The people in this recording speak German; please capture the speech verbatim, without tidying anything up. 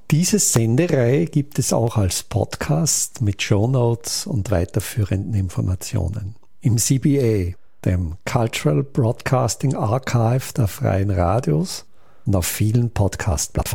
Diese Sendereihe gibt es auch als Podcast mit Shownotes und weiterführenden Informationen. Im C B A, dem Cultural Broadcasting Archive der Freien Radios, und auf vielen Podcast-Plattformen.